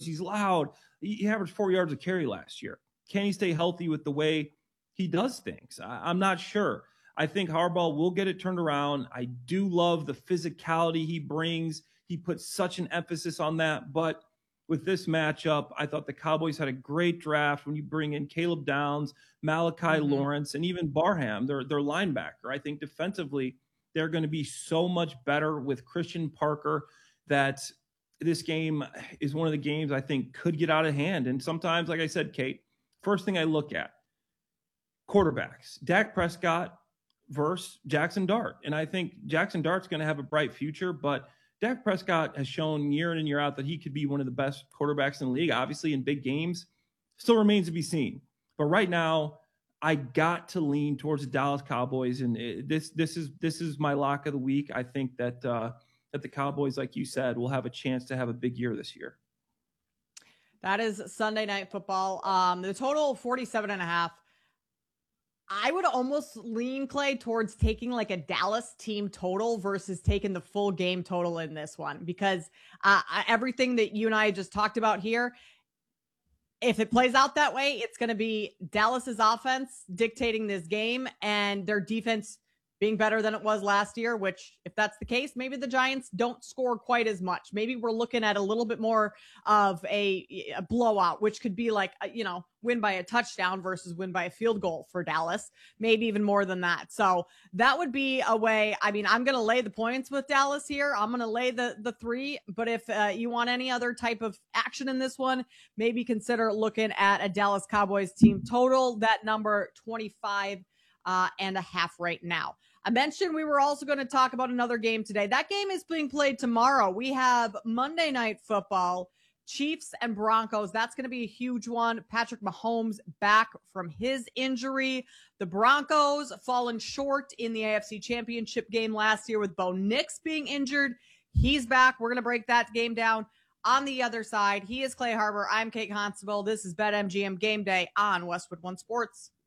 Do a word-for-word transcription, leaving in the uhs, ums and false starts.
He's loud. He, he averaged four yards a carry last year. Can he stay healthy with the way he does things? I, I'm not sure. I think Harbaugh will get it turned around. I do love the physicality he brings. He puts such an emphasis on that. But with this matchup, I thought the Cowboys had a great draft when you bring in Caleb Downs, Malachi mm-hmm. Lawrence, and even Barham, their, their linebacker. I think defensively, they're going to be so much better with Christian Parker that this game is one of the games I think could get out of hand. And sometimes, like I said, Kate, first thing I look at, quarterbacks. Dak Prescott versus Jackson Dart. And I think Jackson Dart's going to have a bright future, but Dak Prescott has shown year in and year out that he could be one of the best quarterbacks in the league. Obviously, in big games, still remains to be seen. But right now, I got to lean towards the Dallas Cowboys, and it, this this is this is my lock of the week. I think that uh, that the Cowboys, like you said, will have a chance to have a big year this year. That is Sunday Night Football. Um, the total forty-seven and a half. I would almost lean, Clay, towards taking like a Dallas team total versus taking the full game total in this one, because uh, everything that you and I just talked about here, if it plays out that way, it's going to be Dallas's offense dictating this game and their defense being better than it was last year, which if that's the case, maybe the Giants don't score quite as much. Maybe we're looking at a little bit more of a, a blowout, which could be like, you know, win by a touchdown versus win by a field goal for Dallas, maybe even more than that. So that would be a way. I mean, I'm going to lay the points with Dallas here. I'm going to lay the, the three, but if uh, you want any other type of action in this one, maybe consider looking at a Dallas Cowboys team total, that number twenty-five uh, and a half right now. I mentioned we were also going to talk about another game today. That game is being played tomorrow. We have Monday Night Football, Chiefs and Broncos. That's going to be a huge one. Patrick Mahomes back from his injury. The Broncos fallen short in the A F C Championship game last year with Bo Nix being injured. He's back. We're going to break that game down. On the other side, he is Clay Harbor. I'm Kate Constable. This is BetMGM Game Day on Westwood One Sports.